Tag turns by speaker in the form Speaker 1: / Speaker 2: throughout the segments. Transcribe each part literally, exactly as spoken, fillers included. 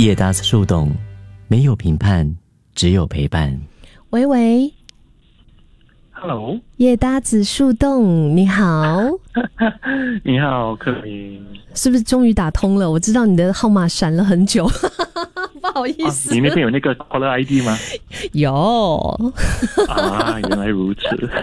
Speaker 1: 叶搭子树洞，没有评判，只有陪伴。
Speaker 2: 喂喂
Speaker 3: Hello，
Speaker 2: 叶搭子树洞，你好。
Speaker 3: 你好，克明，
Speaker 2: 是不是终于打通了？我知道你的号码闪了很久，不好意思、
Speaker 3: 啊。你那边有那个 caller I D 吗？
Speaker 2: 有
Speaker 3: 啊，原来如此。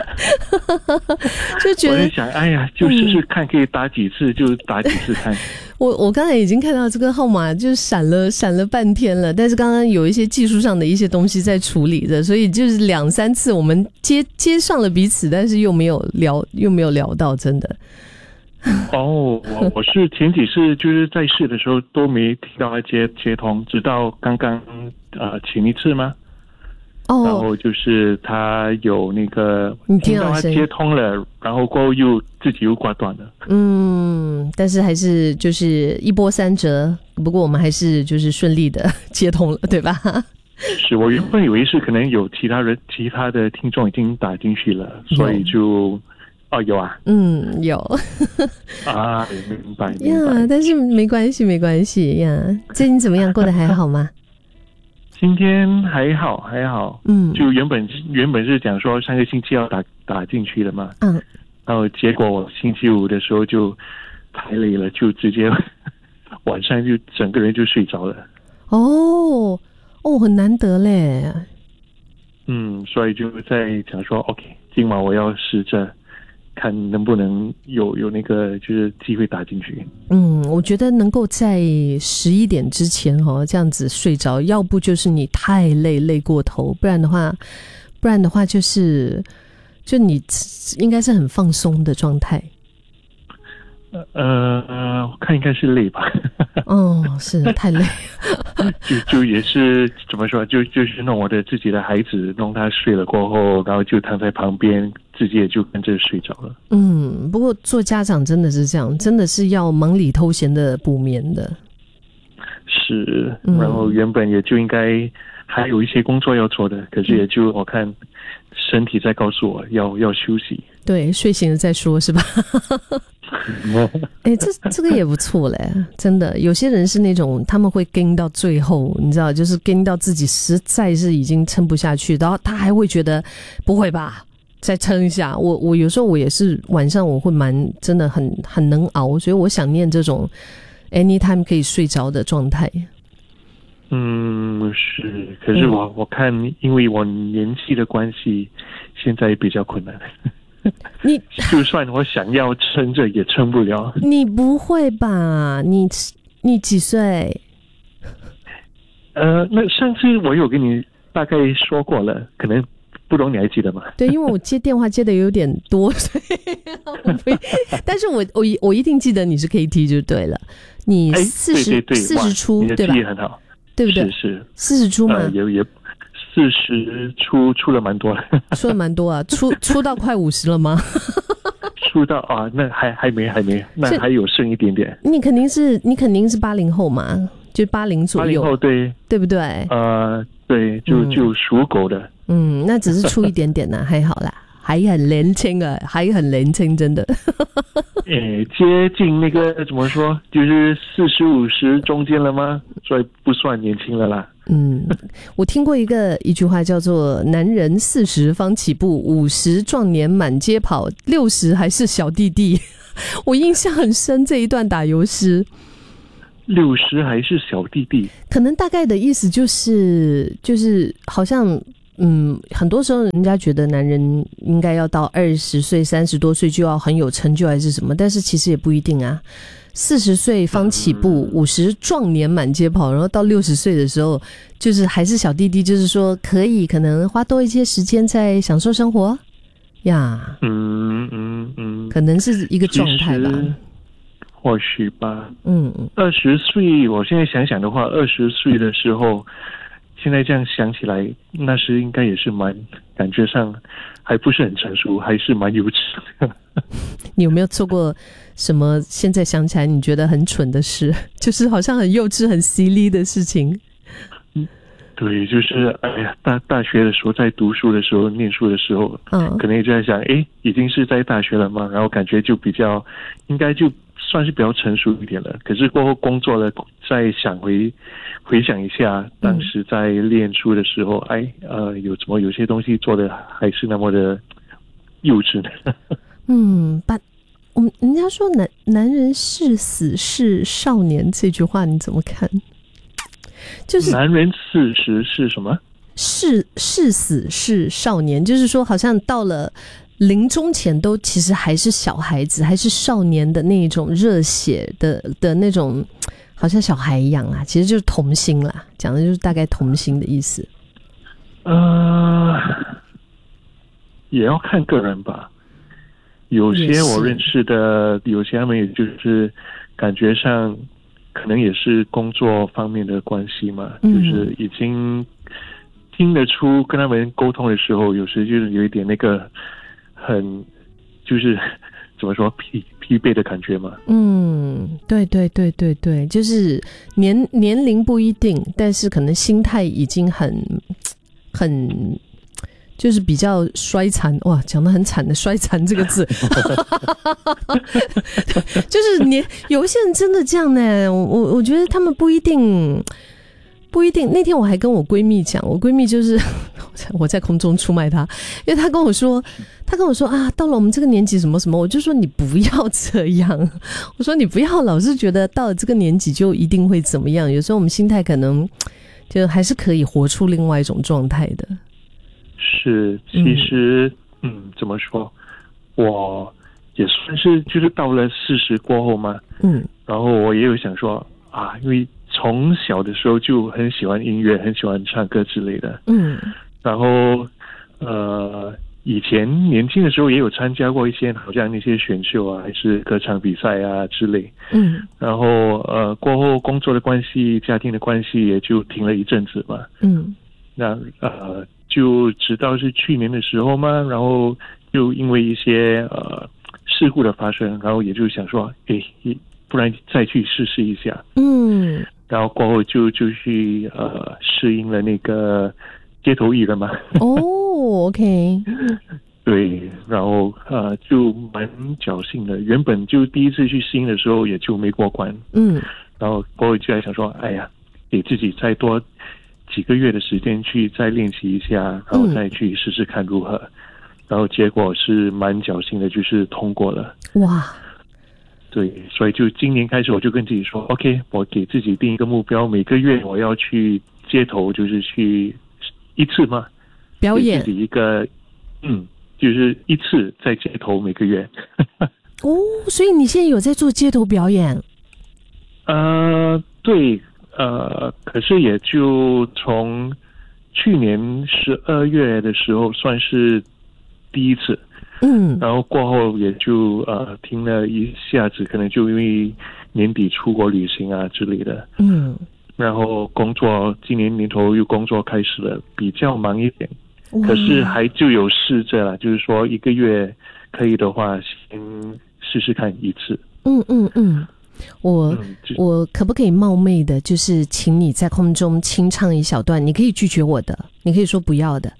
Speaker 2: 就觉得
Speaker 3: 我在想，哎呀，就试试看，可以打几次、嗯、就打几次看。
Speaker 2: 我我刚才已经看到这个号码就闪了闪了半天了，但是刚刚有一些技术上的一些东西在处理的，所以就是两三次我们接接上了彼此，但是又没有聊又没有聊到，真的。
Speaker 3: 哦，我我是前几次就是在试的时候都没听到他接接通，直到刚刚呃前一次吗？哦，然后就是他有那个
Speaker 2: 你听
Speaker 3: 到他接通了，然后过后又自己又挂断了。
Speaker 2: 嗯，但是还是就是一波三折，不过我们还是就是顺利的接通了，对吧？
Speaker 3: 是我原本以为是可能有其他人其他的听众已经打进去了，所以就。哦，有啊，
Speaker 2: 嗯，有
Speaker 3: 啊，明白，明白
Speaker 2: 呀，但是没关系，没关系呀。最近怎么样？过得还好吗？
Speaker 3: 今天还好，还好，嗯，就原本原本是讲说上个星期要打打进去的嘛，嗯，然后结果我星期五的时候就太累了，就直接晚上就整个人就睡着了。
Speaker 2: 哦，哦，很难得嘞。
Speaker 3: 嗯，所以就在讲说 ，OK， 今晚我要试着。看能不能有有那个就是机会打进去。
Speaker 2: 嗯，我觉得能够在十一点之前哦这样子睡着，要不就是你太累累过头，不然的话，不然的话就是就你应该是很放松的状态。
Speaker 3: 呃呃，我看应该是累吧。
Speaker 2: 哦，是太累。
Speaker 3: 就就也是怎么说，就就是弄我的自己的孩子，弄他睡了过后，然后就躺在旁边。自己也就跟着睡着了。
Speaker 2: 嗯，不过做家长真的是这样，真的是要忙里偷闲的补眠的。
Speaker 3: 是，然后原本也就应该还有一些工作要做的，可是也就我看身体在告诉我要要休息。
Speaker 2: 对，睡醒了再说，是吧？哎、欸，这这个也不错嘞，真的。有些人是那种他们会跟到最后，你知道，就是跟到自己实在是已经撑不下去，然后他还会觉得不会吧。再撑一下，我我有时候我也是晚上我会蛮真的很很能熬，所以我想念这种 anytime 可以睡着的状态。
Speaker 3: 嗯，是，可是我、嗯、我看因为我年纪的关系，现在比较困难。
Speaker 2: 你
Speaker 3: 就算我想要撑着也撑不了。
Speaker 2: 你不会吧？你你几岁？
Speaker 3: 呃，那上次我有跟你大概说过了，可能。不懂你还记得吗？
Speaker 2: 对，因为我接电话接的有点多，所以我不，但是我我我一定记得你是 K T 就对了。你四十四十出，
Speaker 3: 对吧？你的记忆很好，
Speaker 2: 对不对？
Speaker 3: 是是
Speaker 2: 四十出嘛，
Speaker 3: 呃、也也四十出出了蛮多了，
Speaker 2: 出了蛮多啊，出出到快五十了吗？
Speaker 3: 出到啊，那还还没还没，那还有剩一点点。
Speaker 2: 你肯定是你肯定是八零后嘛，就八零左右，
Speaker 3: 八零后对
Speaker 2: 对不对？
Speaker 3: 呃，对，就就属狗的。
Speaker 2: 嗯，那只是出一点点呢、啊，还好啦，还很年轻啊，还很年轻，真的。
Speaker 3: 诶，接近那个怎么说，就是四十五十中间了吗？所以不算年轻了啦。
Speaker 2: 嗯，我听过一个一句话叫做“男人四十方起步，五十壮年满街跑，六十还是小弟弟”。我印象很深这一段打油诗。
Speaker 3: 六十还是小弟弟，
Speaker 2: 可能大概的意思就是就是好像。嗯，很多时候人家觉得男人应该要到二十岁、三十多岁就要很有成就还是什么，但是其实也不一定啊。四十岁方起步，五十壮年满街跑，然后到六十岁的时候，就是还是小弟弟，就是说可以可能花多一些时间在享受生活呀。
Speaker 3: 嗯嗯嗯，
Speaker 2: 可能是一个状态吧。
Speaker 3: 或许吧。嗯嗯，二十岁，我现在想想的话，二十岁的时候。现在这样想起来，那时应该也是蛮感觉上还不是很成熟，还是蛮幼稚的。
Speaker 2: 你有没有做过什么现在想起来你觉得很蠢的事，就是好像很幼稚很 silly 的事情？
Speaker 3: 嗯，对，就是哎呀，大大学的时候在读书的时候念书的时候，嗯，可能也就在想，哎，已经是在大学了嘛，然后感觉就比较应该就算是比较成熟一点了。可是过后工作了，再想回回想一下，当时在练书的时候，嗯、哎，呃，有怎么有些东西做的还是那么的幼稚呢？
Speaker 2: 嗯，把我们人家说男男人是死是少年这句话你怎么看？就是
Speaker 3: 男人四十是什么？
Speaker 2: 是是死是少年，就是说好像到了临终前都其实还是小孩子，还是少年的那种热血的的那种，好像小孩一样啊，其实就是童心啦，讲的就是大概童心的意思。
Speaker 3: 呃，也要看个人吧。有些我认识的，有些他们也就是感觉上可能也是工作方面的关系嘛，嗯、就是已经听得出跟他们沟通的时候，有时就是有一点那个很就是怎么说疲疲惫的感觉嘛。嗯，
Speaker 2: 对对对对对，就是年年龄不一定，但是可能心态已经很很。就是比较衰残，哇，讲得很惨的衰残这个字，就是你有一些人真的这样呢，我我我觉得他们不一定不一定。那天我还跟我闺蜜讲，我闺蜜就是我在空中出卖她，因为她跟我说，她跟我说啊，到了我们这个年纪什么什么，我就说你不要这样，我说你不要老是觉得到了这个年纪就一定会怎么样，有时候我们心态可能就还是可以活出另外一种状态的。
Speaker 3: 是，其实 嗯, 嗯，怎么说，我也算是就是到了四十过后嘛，嗯，然后我也有想说啊，因为从小的时候就很喜欢音乐，很喜欢唱歌之类的，嗯，然后呃，以前年轻的时候也有参加过一些好像那些选秀啊，还是歌唱比赛啊之类，嗯，然后呃，过后工作的关系、家庭的关系也就停了一阵子嘛，嗯，那呃。就直到是去年的时候嘛，然后就因为一些呃事故的发生，然后也就想说，哎，不然再去试试一下。嗯，然后过后就就去呃适应了那个街头艺人嘛。
Speaker 2: 哦 ，OK。
Speaker 3: 对，然后呃就蛮侥幸的，原本就第一次去适应的时候也就没过关。嗯，然后过后就在想说，哎呀，给自己再多几个月的时间去再练习一下，然后再去试试看如何，嗯、然后结果是蛮侥幸的，就是通过了。哇！对，所以就今年开始我就跟自己说 ，OK， 我给自己定一个目标，每个月我要去街头，就是去一次嘛，
Speaker 2: 表演，
Speaker 3: 给自己一个，嗯，就是一次在街头每个月。
Speaker 2: 哦，所以你现在有在做街头表演？
Speaker 3: 呃，对。呃，可是也就从去年十二月的时候算是第一次，嗯，然后过后也就呃停了一下子，可能就因为年底出国旅行啊之类的，嗯，然后工作今年年头又工作开始了，比较忙一点，可是还就有试着啦，就是说一个月可以的话，先试试看一次，嗯嗯嗯。
Speaker 2: 我我可不可以冒昧的，就是请你在空中清唱一小段？你可以拒绝我的，你可以说不要的。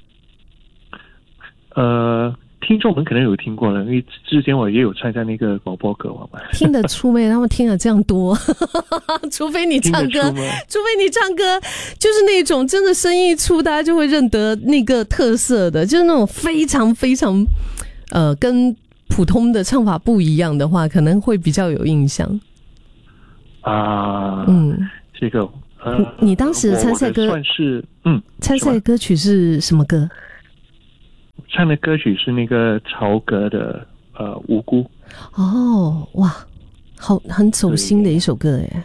Speaker 3: 呃，听众们可能有听过了，因为之前我也有参加那个广播歌王嘛。
Speaker 2: 听得出没？他们听了这样多，除非你唱歌，除非你唱歌，就是那种真的声音一出，大家就会认得那个特色的，就是那种非常非常呃跟普通的唱法不一样的话，可能会比较有印象。
Speaker 3: 啊，嗯，这个，呃，
Speaker 2: 你当时参赛歌
Speaker 3: 算是，嗯，
Speaker 2: 参赛歌曲是什么歌？
Speaker 3: 唱的歌曲是那个曹格的呃《无辜》。
Speaker 2: 哦，哇，好，很走心的一首歌耶。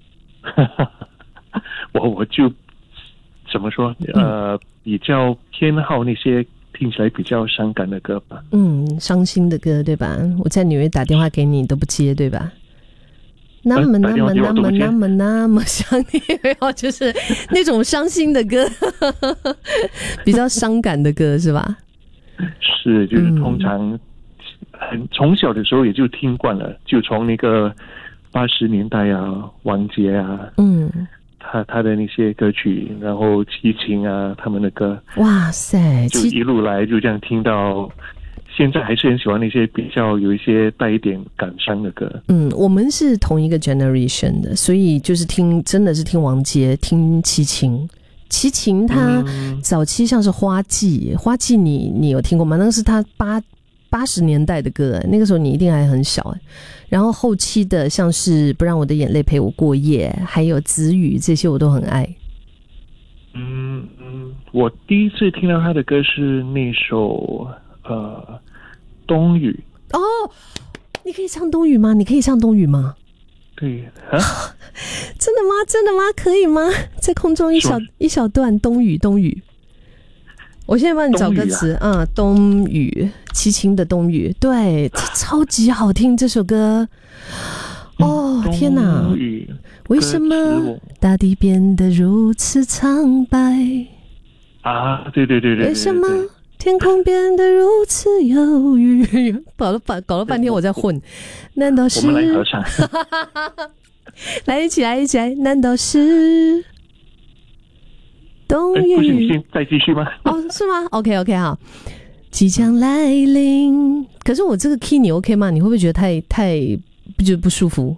Speaker 3: 我我就怎么说，呃，比较偏好那些听起来比较伤感的歌吧。
Speaker 2: 嗯，伤心的歌对吧？我在纽约打电话给你，你都不接对吧？那么那么那么那么那么想你，没有，就是那种伤心的歌，比较伤感的歌是吧？
Speaker 3: 是，就是通常很从小的时候也就听惯了，就从那个八十年代啊，王杰啊，嗯，他他的那些歌曲，然后齐秦啊他们的歌，
Speaker 2: 哇塞，
Speaker 3: 就一路来就这样听到现在还是很喜欢那些比较有一些带一点感伤的歌。
Speaker 2: 嗯，我们是同一个 generation 的，所以就是听真的是听王杰，听齐秦。齐秦他早期像是花季，嗯、花季你你有听过吗？那个是他八八十年代的歌，那个时候你一定还很小。然后后期的像是不让我的眼泪陪我过夜，还有子语，这些我都很爱。
Speaker 3: 嗯嗯，我第一次听到他的歌是那首呃冬雨。
Speaker 2: 哦，你可以唱冬雨吗？你可以唱冬雨吗？
Speaker 3: 对啊，
Speaker 2: 真的吗？真的吗？可以吗？在空中一小一小段冬雨冬雨。我现在帮你找歌词，啊、嗯，冬雨，齐秦的冬雨，对，超级好听这首歌。哦，天哪！为什么大地变得如此苍白？
Speaker 3: 啊，对对对 对, 对, 对, 对，
Speaker 2: 为什么天空变得如此忧郁？搞了半搞了半天我在混，难道是？
Speaker 3: 我们来合唱，
Speaker 2: 来一起来一起来，难道是冬雨？
Speaker 3: 不是你先再继续吗？
Speaker 2: 哦，是吗 ？OK OK 好，即将来临。可是我这个 key 你 OK 吗？你会不会觉得太太不觉得不舒服？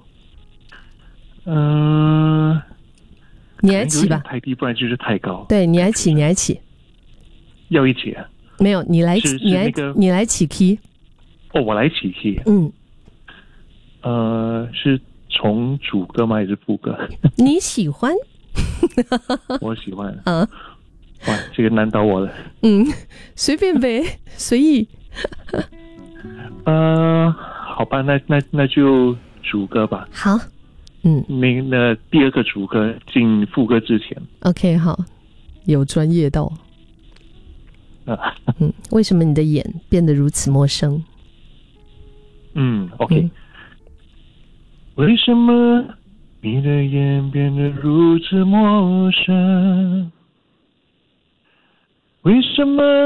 Speaker 3: 嗯、呃，
Speaker 2: 你来起吧，
Speaker 3: 太低，不然就是太高。
Speaker 2: 对，你来起，你来起，
Speaker 3: 要一起啊？
Speaker 2: 没有，你来，你来，那个、你来起 key。
Speaker 3: 哦，我来起 key。
Speaker 2: 嗯，
Speaker 3: 呃，是从主歌吗？还是副歌？
Speaker 2: 你喜欢？
Speaker 3: 我喜欢。
Speaker 2: 嗯，
Speaker 3: 哇，这个难倒我了。
Speaker 2: 嗯，随便呗，随意。
Speaker 3: 呃，好吧，那那那就主歌吧。
Speaker 2: 好。嗯，
Speaker 3: 那那第二个主歌进副歌之前
Speaker 2: ，OK， 好，有专业到。
Speaker 3: 啊，
Speaker 2: 嗯，为什么你的眼变得如此陌生？
Speaker 3: 嗯 ，OK，、嗯、为什么你的眼变得如此陌生？为什么